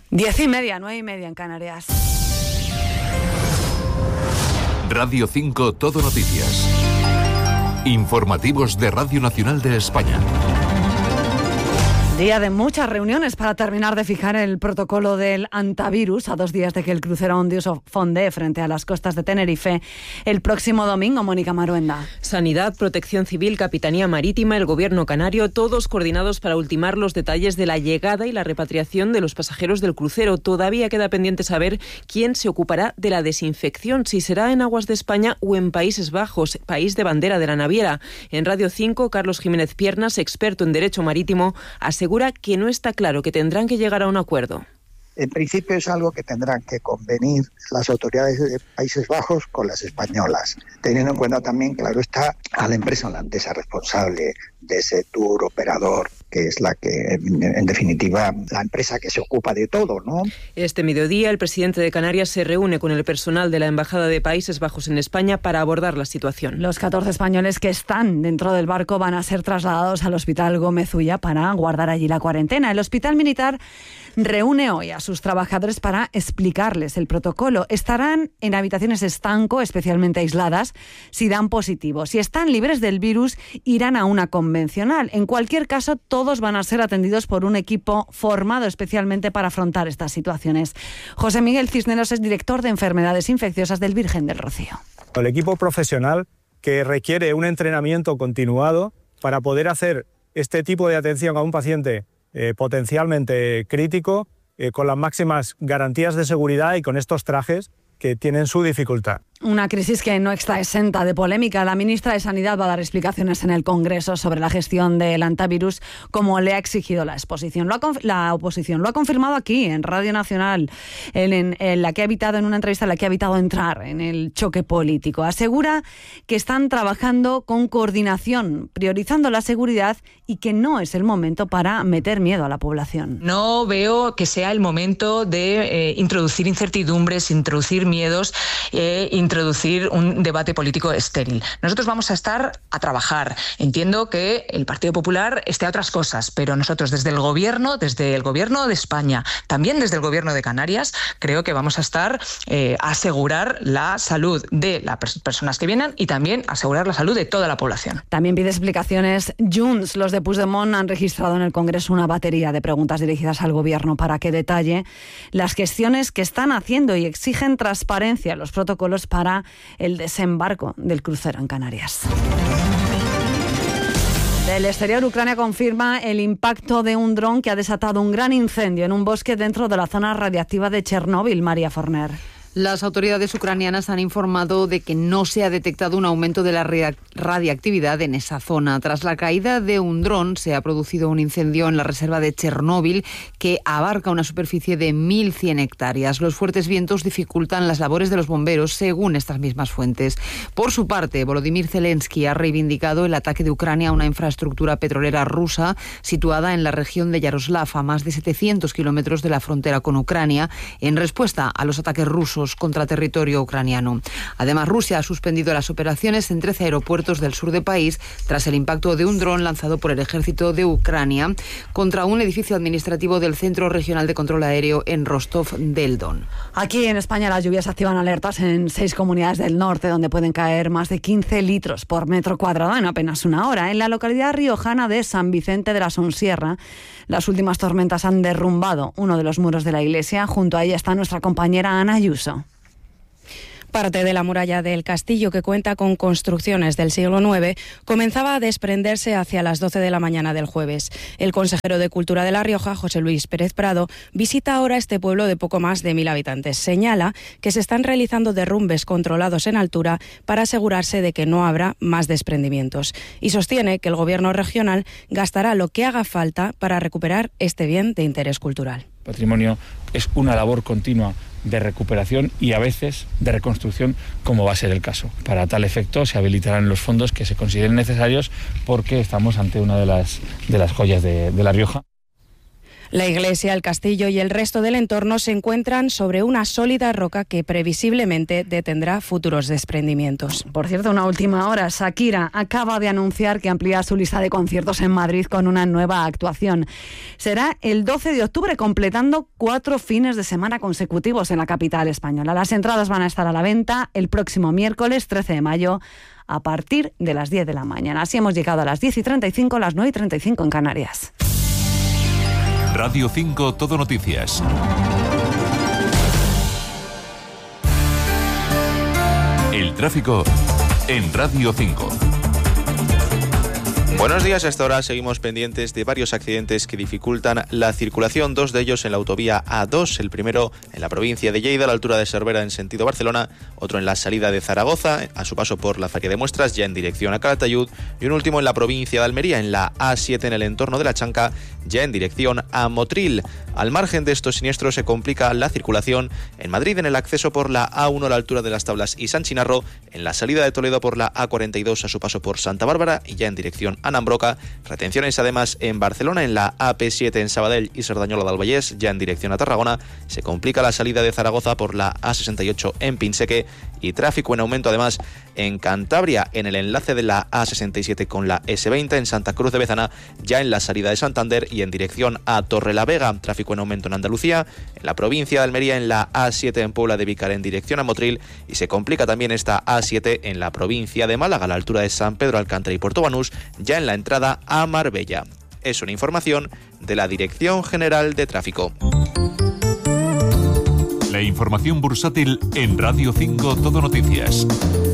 10:30, 9:30 en Canarias. Radio 5 Todo Noticias. Informativos de Radio Nacional de España. Día de muchas reuniones para terminar de fijar el protocolo del antivirus a 2 días de que el crucero Ondios fondee frente a las costas de Tenerife el próximo domingo. Mónica Maruenda. Sanidad, Protección Civil, Capitanía Marítima, el Gobierno canario, todos coordinados para ultimar los detalles de la llegada y la repatriación de los pasajeros del crucero. Todavía queda pendiente saber quién se ocupará de la desinfección, si será en aguas de España o en Países Bajos, país de bandera de la naviera. En Radio 5, Carlos Jiménez Piernas, experto en Derecho Marítimo, asegura que no está claro, que tendrán que llegar a un acuerdo. En principio es algo que tendrán que convenir las autoridades de Países Bajos con las españolas, teniendo en cuenta también, claro está, a la empresa holandesa responsable de ese tour operador, que es la que, en definitiva, la empresa que se ocupa de todo, ¿no? Este mediodía, el presidente de Canarias se reúne con el personal de la Embajada de Países Bajos en España para abordar la situación. Los 14 españoles que están dentro del barco van a ser trasladados al Hospital Gómez Ulla para guardar allí la cuarentena. El Hospital Militar reúne hoy a sus trabajadores para explicarles el protocolo. Estarán en habitaciones estanco, especialmente aisladas, si dan positivo. Si están libres del virus, irán a una convencional. En cualquier caso, todos van a ser atendidos por un equipo formado especialmente para afrontar estas situaciones. José Miguel Cisneros es director de Enfermedades Infecciosas del Virgen del Rocío. El equipo profesional que requiere un entrenamiento continuado para poder hacer este tipo de atención a un paciente potencialmente crítico, con las máximas garantías de seguridad y con estos trajes que tienen su dificultad. Una crisis que no está exenta de polémica. La ministra de Sanidad va a dar explicaciones en el Congreso sobre la gestión del antivirus, como le ha exigido la oposición. Lo ha confirmado aquí, en Radio Nacional, en la que ha evitado, en una entrevista en la que ha evitado entrar en el choque político. Asegura que están trabajando con coordinación, priorizando la seguridad y que no es el momento para meter miedo a la población. No veo que sea el momento de introducir incertidumbres, introducir miedos, introducir un debate político estéril. Nosotros vamos a estar a trabajar. Entiendo que el Partido Popular esté a otras cosas, pero nosotros desde el Gobierno de España, también desde el Gobierno de Canarias, creo que vamos a estar a asegurar la salud de las personas que vienen y también asegurar la salud de toda la población. También pide explicaciones Junts. Los de Puigdemont han registrado en el Congreso una batería de preguntas dirigidas al Gobierno para que detalle las gestiones que están haciendo y exigen transparencia en los protocolos para el desembarco del crucero en Canarias. Del exterior, Ucrania confirma el impacto de un dron que ha desatado un gran incendio en un bosque dentro de la zona radiactiva de Chernóbil. María Forner. Las autoridades ucranianas han informado de que no se ha detectado un aumento de la radiactividad en esa zona. Tras la caída de un dron, se ha producido un incendio en la reserva de Chernóbil que abarca una superficie de 1.100 hectáreas. Los fuertes vientos dificultan las labores de los bomberos, según estas mismas fuentes. Por su parte, Volodymyr Zelensky ha reivindicado el ataque de Ucrania a una infraestructura petrolera rusa situada en la región de Yaroslav, a más de 700 kilómetros de la frontera con Ucrania, en respuesta a los ataques rusos contra territorio ucraniano. Además, Rusia ha suspendido las operaciones en 13 aeropuertos del sur del país tras el impacto de un dron lanzado por el ejército de Ucrania contra un edificio administrativo del Centro Regional de Control Aéreo en Rostov del Don. Aquí en España las lluvias activan alertas en 6 comunidades del norte, donde pueden caer más de 15 litros por metro cuadrado en apenas una hora. En la localidad riojana de San Vicente de la Sonsierra, las últimas tormentas han derrumbado uno de los muros de la iglesia. Junto a ella está nuestra compañera Ana Ayuso. Parte de la muralla del castillo, que cuenta con construcciones del siglo IX, comenzaba a desprenderse hacia las 12 de la mañana del jueves. El consejero de Cultura de La Rioja, José Luis Pérez Prado, visita ahora este pueblo de poco más de 1.000 habitantes. Señala que se están realizando derrumbes controlados en altura para asegurarse de que no habrá más desprendimientos. Y sostiene que el Gobierno regional gastará lo que haga falta para recuperar este bien de interés cultural. Patrimonio es una labor continua de recuperación y a veces de reconstrucción, como va a ser el caso. Para tal efecto se habilitarán los fondos que se consideren necesarios, porque estamos ante una de las joyas de La Rioja. La iglesia, el castillo y el resto del entorno se encuentran sobre una sólida roca que previsiblemente detendrá futuros desprendimientos. Por cierto, una última hora. Shakira acaba de anunciar que amplía su lista de conciertos en Madrid con una nueva actuación. Será el 12 de octubre, completando 4 fines de semana consecutivos en la capital española. Las entradas van a estar a la venta el próximo miércoles 13 de mayo a partir de las 10 de la mañana. Así hemos llegado a las 10:35, las 9:35 en Canarias. Radio 5 Todo Noticias. El tráfico en Radio 5. Buenos días, hasta ahora seguimos pendientes de varios accidentes que dificultan la circulación, 2 de ellos en la autovía A2, el primero en la provincia de Lleida, a la altura de Cervera en sentido Barcelona, otro en la salida de Zaragoza, a su paso por la Feria de Muestras, ya en dirección a Calatayud, y un último en la provincia de Almería, en la A7 en el entorno de La Chanca, ya en dirección a Motril. Al margen de estos siniestros se complica la circulación en Madrid, en el acceso por la A1 a la altura de Las Tablas y San Chinarro, en la salida de Toledo por la A42 a su paso por Santa Bárbara y ya en dirección a Nambroca. Retenciones además en Barcelona, en la AP7 en Sabadell y Cerdanyola del Vallès, ya en dirección a Tarragona. Se complica la salida de Zaragoza por la A68 en Pinseque y tráfico en aumento además en Cantabria, en el enlace de la A67 con la S20 en Santa Cruz de Bezana, ya en la salida de Santander y en dirección a Torrelavega. Tráfico en aumento en Andalucía, en la provincia de Almería, en la A7 en Puebla de Vícar en dirección a Motril, y se complica también esta A7 en la provincia de Málaga, a la altura de San Pedro Alcántara y Puerto Banús, ya en la entrada a Marbella. Es una información de la Dirección General de Tráfico. La información bursátil en Radio 5 Todo Noticias.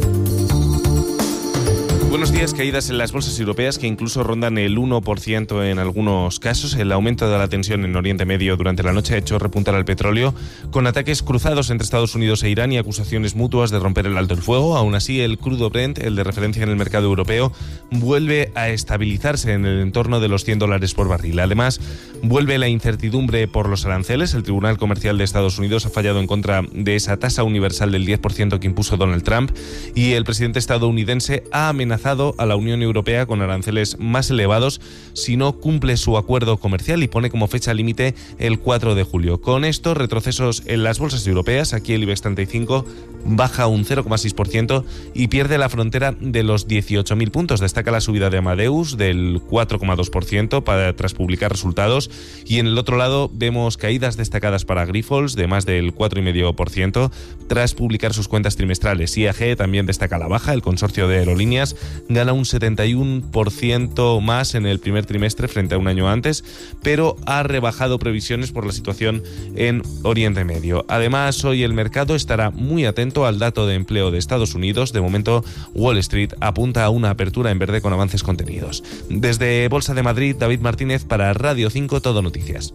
Buenos días. Caídas en las bolsas europeas que incluso rondan el 1% en algunos casos. El aumento de la tensión en Oriente Medio durante la noche ha hecho repuntar al petróleo, con ataques cruzados entre Estados Unidos e Irán y acusaciones mutuas de romper el alto el fuego. Aún así, el crudo Brent, el de referencia en el mercado europeo, vuelve a estabilizarse en el entorno de los $100 por barril. Además, vuelve la incertidumbre por los aranceles. El Tribunal Comercial de Estados Unidos ha fallado en contra de esa tasa universal del 10% que impuso Donald Trump, y el presidente estadounidense ha amenazado a la Unión Europea con aranceles más elevados si no cumple su acuerdo comercial y pone como fecha límite el 4 de julio. Con estos retrocesos en las bolsas europeas, aquí el IBEX 35 baja un 0,6% y pierde la frontera de los 18.000 puntos. Destaca la subida de Amadeus del 4,2% tras publicar resultados, y en el otro lado vemos caídas destacadas para Grifols de más del 4,5% tras publicar sus cuentas trimestrales. IAG también destaca la baja. El consorcio de aerolíneas gana un 71% más en el primer trimestre frente a un año antes, pero ha rebajado previsiones por la situación en Oriente Medio. Además, hoy el mercado estará muy atento al dato de empleo de Estados Unidos. De momento, Wall Street apunta a una apertura en verde con avances contenidos. Desde Bolsa de Madrid, David Martínez para Radio 5 Todo Noticias.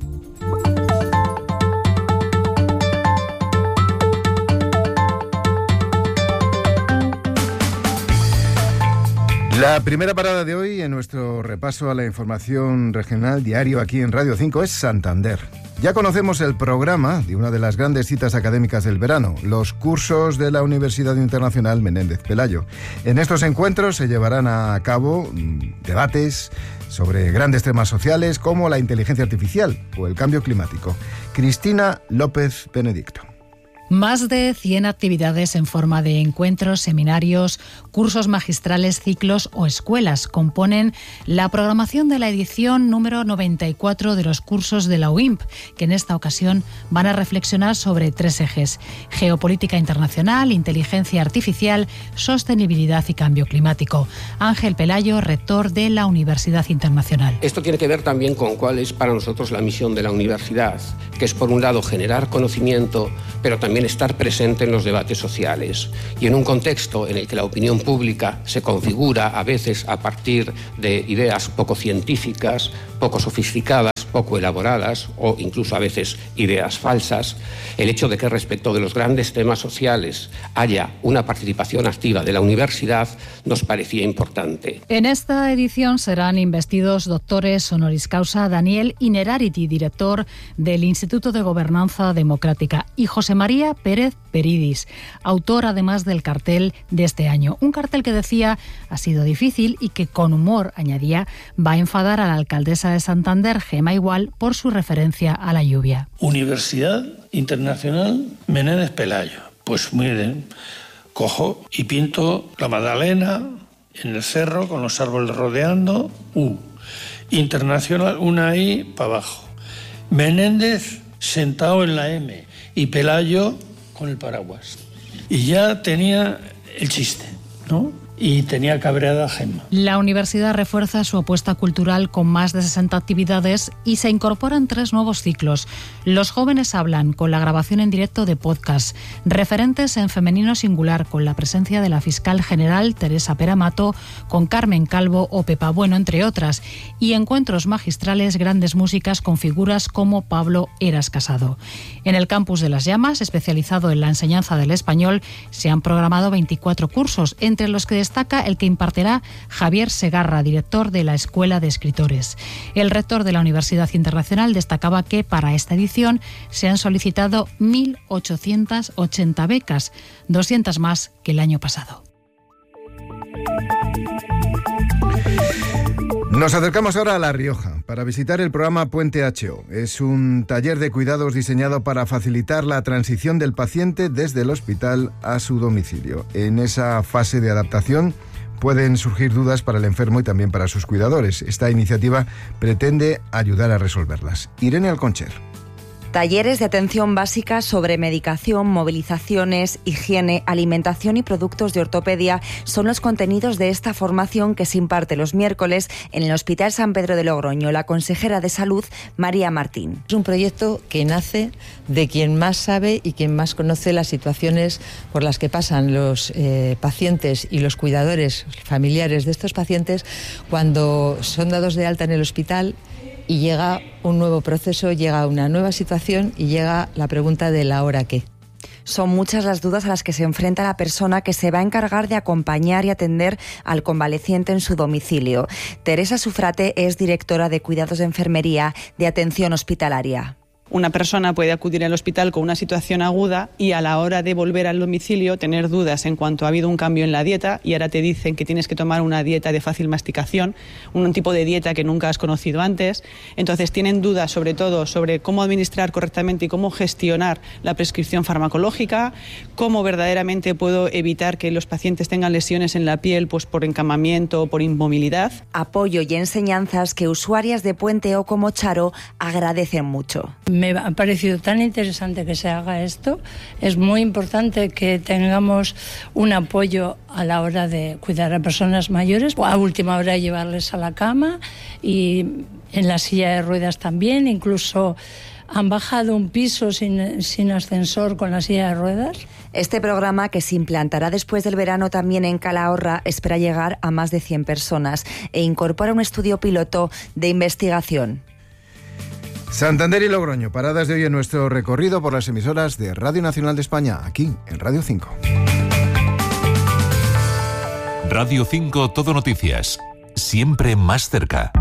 La primera parada de hoy en nuestro repaso a la información regional diario aquí en Radio 5 es Santander. Ya conocemos el programa de una de las grandes citas académicas del verano, los cursos de la Universidad Internacional Menéndez Pelayo. En estos encuentros se llevarán a cabo debates sobre grandes temas sociales como la inteligencia artificial o el cambio climático. Cristina López Benedicto. Más de 100 actividades en forma de encuentros, seminarios, cursos magistrales, ciclos o escuelas componen la programación de la edición número 94 de los cursos de la UIMP, que en esta ocasión van a reflexionar sobre 3 ejes: geopolítica internacional, inteligencia artificial, sostenibilidad y cambio climático. Ángel Pelayo, rector de la Universidad Internacional. Esto tiene que ver también con cuál es para nosotros la misión de la universidad, que es por un lado generar conocimiento, pero también estar presente en los debates sociales. Y en un contexto en el que la opinión pública se configura a veces a partir de ideas poco científicas, poco sofisticadas, poco elaboradas o incluso a veces ideas falsas, el hecho de que respecto de los grandes temas sociales haya una participación activa de la universidad nos parecía importante. En esta edición serán investidos doctores honoris causa Daniel Inerarity, director del Instituto de Gobernanza Democrática, y José María Pérez Peridis, autor además del cartel de este año. Un cartel que decía ha sido difícil y que con humor, añadía, va a enfadar a la alcaldesa de Santander, Gemma igual por su referencia a la lluvia. Universidad Internacional Menéndez Pelayo. Pues miren, cojo y pinto la Magdalena en el cerro con los árboles rodeando. Internacional, una I para abajo. Menéndez sentado en la M y Pelayo con el paraguas. Y ya tenía el chiste, ¿no? Y tenía cabreada a Gemma. La universidad refuerza su apuesta cultural con más de 60 actividades y se incorporan 3 nuevos ciclos. Los jóvenes hablan, con la grabación en directo de podcast. Referentes en femenino singular, con la presencia de la fiscal general Teresa Peramato, con Carmen Calvo o Pepa Bueno, entre otras. Y encuentros magistrales, grandes músicas con figuras como Pablo Eras Casado. En el campus de Las Llamas, especializado en la enseñanza del español, se han programado 24 cursos, entre los que destaca el que impartirá Javier Segarra, director de la Escuela de Escritores. El rector de la Universidad Internacional destacaba que para esta edición se han solicitado 1.880 becas, 200 más que el año pasado. Nos acercamos ahora a La Rioja para visitar el programa Puente HO. Es un taller de cuidados diseñado para facilitar la transición del paciente desde el hospital a su domicilio. En esa fase de adaptación pueden surgir dudas para el enfermo y también para sus cuidadores. Esta iniciativa pretende ayudar a resolverlas. Irene Alconcher. Talleres de atención básica sobre medicación, movilizaciones, higiene, alimentación y productos de ortopedia son los contenidos de esta formación que se imparte los miércoles en el Hospital San Pedro de Logroño. La consejera de Salud, María Martín. Es un proyecto que nace de quien más sabe y quien más conoce las situaciones por las que pasan los pacientes y los cuidadores familiares de estos pacientes cuando son dados de alta en el hospital y llega un nuevo proceso, llega una nueva situación y llega la pregunta de la hora qué. Son muchas las dudas a las que se enfrenta la persona que se va a encargar de acompañar y atender al convaleciente en su domicilio. Teresa Sufrate es directora de Cuidados de Enfermería de Atención Hospitalaria. Una persona puede acudir al hospital con una situación aguda y a la hora de volver al domicilio tener dudas en cuanto ha habido un cambio en la dieta y ahora te dicen que tienes que tomar una dieta de fácil masticación, un tipo de dieta que nunca has conocido antes. Entonces tienen dudas sobre todo sobre cómo administrar correctamente y cómo gestionar la prescripción farmacológica, cómo verdaderamente puedo evitar que los pacientes tengan lesiones en la piel pues por encamamiento o por inmovilidad. Apoyo y enseñanzas que usuarias de Puente O como Charo agradecen mucho. Me ha parecido tan interesante que se haga esto. Es muy importante que tengamos un apoyo a la hora de cuidar a personas mayores, a última hora llevarles a la cama y en la silla de ruedas también. Incluso han bajado un piso sin ascensor con la silla de ruedas. Este programa, que se implantará después del verano también en Calahorra, espera llegar a más de 100 personas e incorpora un estudio piloto de investigación. Santander y Logroño, paradas de hoy en nuestro recorrido por las emisoras de Radio Nacional de España, aquí en Radio 5. Radio 5 Todo Noticias, siempre más cerca.